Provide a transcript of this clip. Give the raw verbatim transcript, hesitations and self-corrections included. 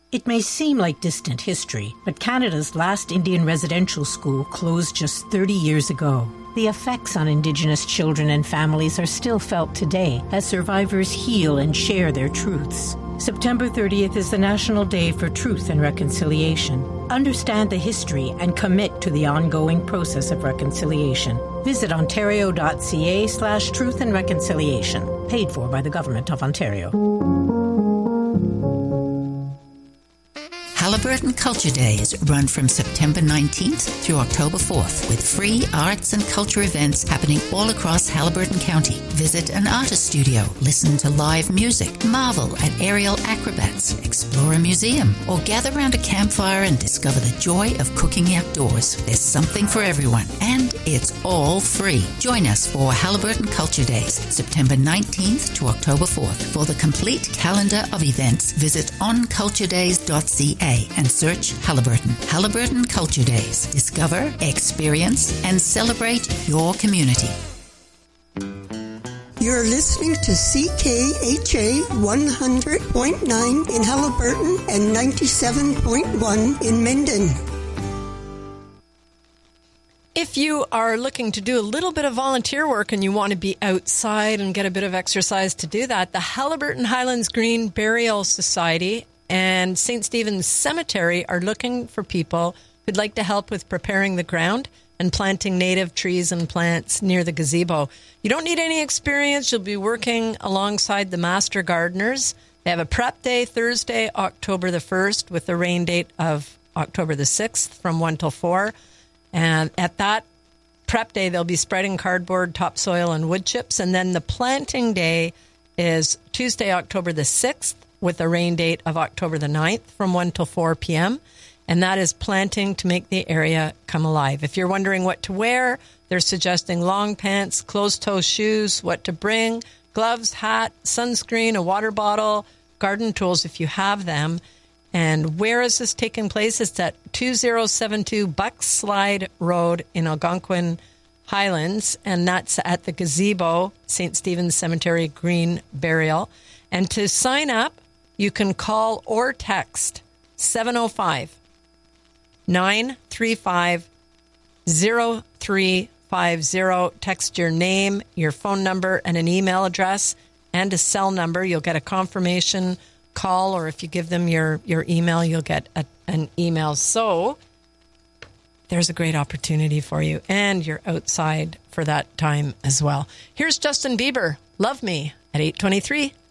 It may seem like distant history, but Canada's last Indian residential school closed just thirty years ago. The effects on Indigenous children and families are still felt today as survivors heal and share their truths. September thirtieth is the National Day for Truth and Reconciliation. Understand the history and commit to the ongoing process of reconciliation. Visit ontario.ca slash truth and reconciliation. Paid for by the Government of Ontario. Haliburton Culture Days run from September nineteenth through October fourth with free arts and culture events happening all across Haliburton County. Visit an artist studio, listen to live music, marvel at aerial acrobats, explore a museum, or gather around a campfire and discover the joy of cooking outdoors. There's something for everyone, and it's all free. Join us for Haliburton Culture Days, September nineteenth to October fourth. For the complete calendar of events, visit on culture days dot c a and search Haliburton. Haliburton Culture Days. Discover, experience, and celebrate your community. You're listening to C K H A one hundred point nine in Haliburton and ninety-seven point one in Minden. If you are looking to do a little bit of volunteer work and you want to be outside and get a bit of exercise to do that, the Haliburton Highlands Green Burial Society and Saint Stephen's Cemetery are looking for people who'd like to help with preparing the ground and planting native trees and plants near the gazebo. You don't need any experience. You'll be working alongside the master gardeners. They have a prep day Thursday, October the first, with the rain date of October the sixth from one till four. And at that prep day, they'll be spreading cardboard, topsoil, and wood chips. And then the planting day is Tuesday, October the sixth, with a rain date of October the ninth from one till four p.m. And that is planting to make the area come alive. If you're wondering what to wear, they're suggesting long pants, closed-toe shoes, what to bring, gloves, hat, sunscreen, a water bottle, garden tools if you have them. And where is this taking place? It's at two thousand seventy-two Bucks Slide Road in Algonquin Highlands, and that's at the gazebo, Saint Stephen's Cemetery Green Burial. And to sign up, you can call or text seven oh five, nine three five, oh three five oh. Text your name, your phone number, and an email address, and a cell number. You'll get a confirmation call, or if you give them your, your email, you'll get a, an email. So there's a great opportunity for you, and you're outside for that time as well. Here's Justin Bieber, Love Me, at eight twenty-three.